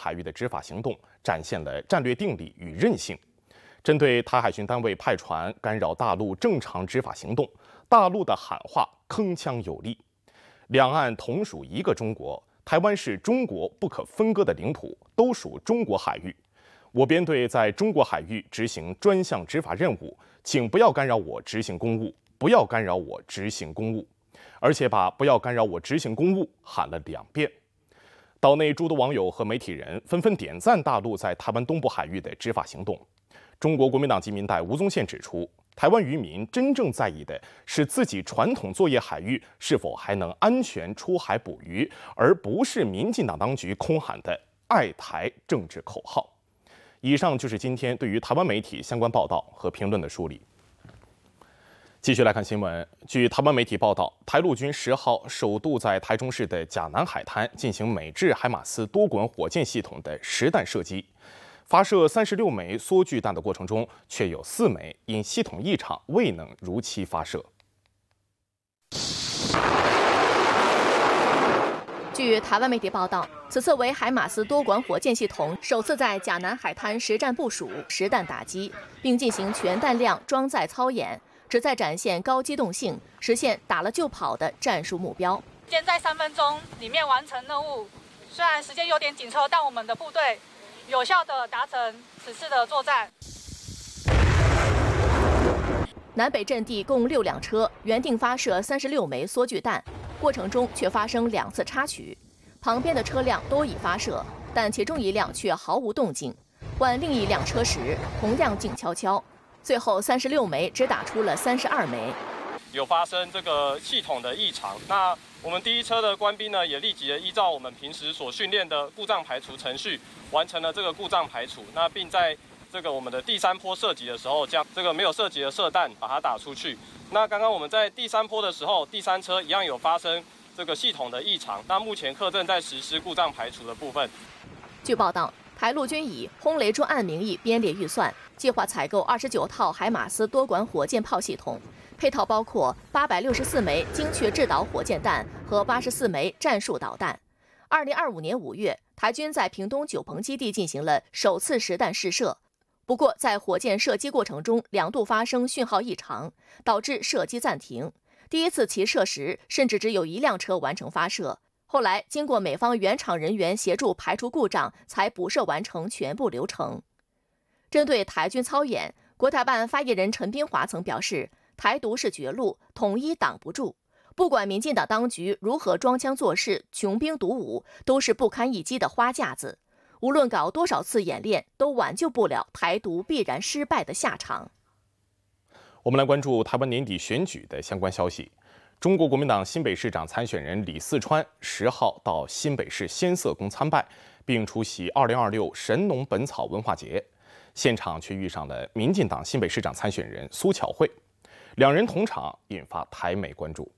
海域的执法行动展现了战略定力与韧性。针对台海巡单位派船干扰大陆正常执法行动，大陆的喊话铿锵有力。两岸同属一个中国，台湾是中国不可分割的领土，都属中国海域。我编队在中国海域执行专项执法任务，请不要干扰我执行公务，不要干扰我执行公务。而且把不要干扰我执行公务喊了2遍。岛内诸多网友和媒体人纷纷点赞大陆在台湾东部海域的执法行动。中国国民党籍民代吴宗宪指出，台湾渔民真正在意的是自己传统作业海域是否还能安全出海捕鱼，而不是民进党当局空喊的爱台政治口号。以上就是今天对于台湾媒体相关报道和评论的梳理。继续来看新闻。据台湾媒体报道，台陆军10号首度在台中市的甲南海滩进行美制海马斯多管火箭系统的实弹射击，发射36枚缩距弹的过程中，却有4枚因系统异常未能如期发射。 据台湾媒体报道，此次为海马斯多管火箭系统首次在甲南海滩实战部署、实弹打击，并进行全弹量装载操演，旨在展现高机动性，实现打了就跑的战术目标。 先在3分钟里面完成任务，虽然时间有点紧凑，但我们的部队有效地达成此次的作战。 南北阵地共6辆车，原定发射36枚缩距弹，过程中却发生2次插曲，旁边的车辆都已发射，但其中1辆却毫无动静。换另一辆车时，同样静悄悄。最后36枚只打出了32枚， 有发生这个系统的异常。那我们第一车的官兵呢，也立即的依照我们平时所训练的故障排除程序，完成了这个故障排除。那并在这个我们的第3波射击的时候，将这个没有射击的射弹把它打出去。那刚刚我们在第3波的时候，第3车一样有发生这个系统的异常。那目前课正在实施故障排除的部分。 据报道，台陆军以轰雷专案名义编列预算，计划采购29套海马斯多管火箭炮系统，配套包括864枚精确制导火箭弹和84枚战术导弹。2025年5月，台军在屏东九鹏基地进行了首次实弹试射。不过，在火箭射击过程中2度发生讯号异常，导致射击暂停。第一次齐射时，甚至只有1辆车完成发射。后来，经过美方原厂人员协助排除故障，才补射完成全部流程。针对台军操演，国台办发言人陈斌华曾表示，台独是绝路，统一挡不住。不管民进党当局如何装腔作势、穷兵黩武，都是不堪一击的花架子。无论搞多少次演练，都挽救不了台独必然失败的下场。 我们来关注台湾年底选举的相关消息。中国国民党新北市长参选人李四川10号到新北市先嗇宫参拜，并出席2026神农本草文化节，现场却遇上了民进党新北市长参选人苏巧慧，两人同场，引发台美关注。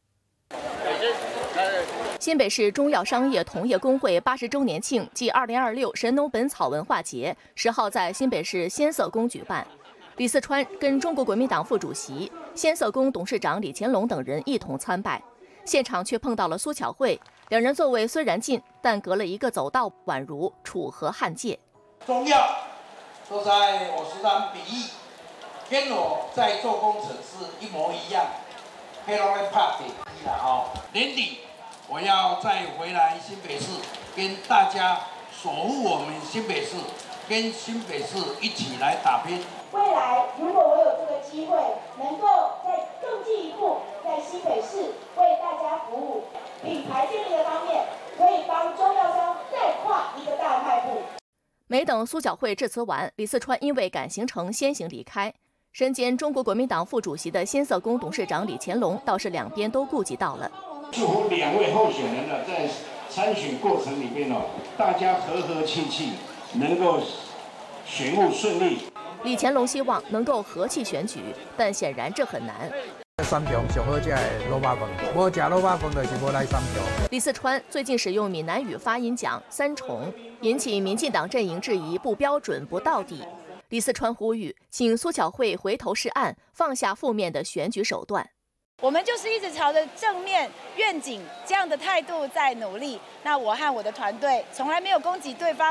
新北市中药商业同业公会80周年庆暨2026神农本草文化节10号在新北市先嗇宫举办。李四川跟中国国民党副主席、先嗇宫董事长李乾龙等人一同参拜，现场却碰到了苏巧慧，两人座位虽然近，但隔了一个走道，宛如楚河汉界。 中药都在我时常比喻，跟我在做工程是一模一样。黑龙江怕点击了哦，年底我要再回来新北市，跟大家守护我们新北市，跟新北市一起来打拼。 未来如果我有这个机会，能够再更进一步，在新北市为大家服务，品牌建立的方面，可以帮中药商再跨一个大迈步。 没等苏巧慧致辞完，李四川因为赶行程先行离开。身兼中国国民党副主席的先嗇宫董事长李乾龙倒是两边都顾及到了。 祝福2位候选人呢，在参选过程里面大家和和气气，能够选务顺利。 李乾龙希望能够和气选举，但显然这很难。 三重上好吃的萝卜饭，无吃萝卜饭就是无来三重。 李四川最近使用闽南语发音讲三重，引起民进党阵营质疑不标准不到底。李四川呼吁，请苏巧慧回头是岸，放下负面的选举手段。 我们就是一直朝着正面愿景这样的态度在努力。那我和我的团队从来没有攻击对方。